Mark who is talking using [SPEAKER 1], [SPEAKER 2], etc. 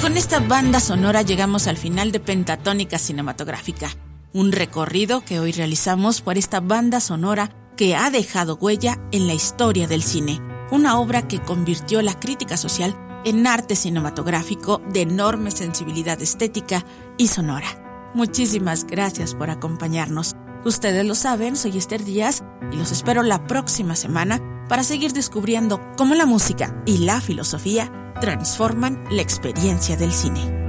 [SPEAKER 1] con esta banda sonora llegamos al final de Pentatónica Cinematográfica, un recorrido que hoy realizamos por esta banda sonora que ha dejado huella en la historia del cine, una obra que convirtió la crítica social en arte cinematográfico de enorme sensibilidad estética y sonora. Muchísimas gracias por acompañarnos. Ustedes lo saben, soy Esther Díaz y los espero la próxima semana para seguir descubriendo cómo la música y la filosofía transforman la experiencia del cine.